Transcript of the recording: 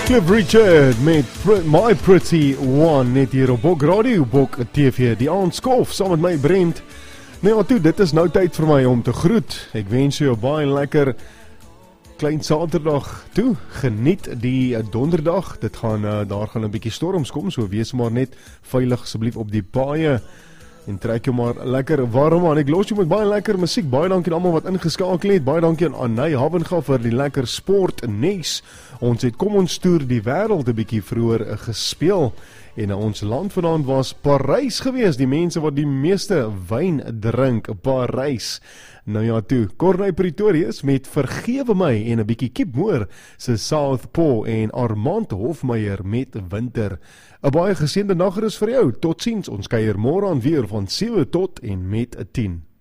Cliff Richard met My Pretty One, net hier op Bok Radio, Bok TV, die aandskof, saam met my Brent. Nou ja toe, dit is nou tyd vir my om te groet. Ek wens jou baie lekker klein Saterdag toe. Geniet die donderdag, daar gaan 'n bietjie storms kom, so wees maar net veilig asseblief op die paaie. En trek jou maar lekker warm aan. Ek los jou met baie lekker musiek. Baie dankie aan almal wat ingeskakel het. Baie dankie aan Anay Havenga vir die lekker sport nes. Ons het Kom ons toer die wêreld 'n bietjie vroeër gespeel. En ons land vanaand was Parys geweest. Die mense wat die meeste wyn drink, Parys. Nou ja toe, Corneille Pretorius met Vergewe my en 'n bietjie Kiep Moore se Southpaw en Armand Hofmeyer met Winter. 'n Baie geseënde nagrus vir jou. Totsiens, ons kuier môre aan weer van 7 tot en met 10.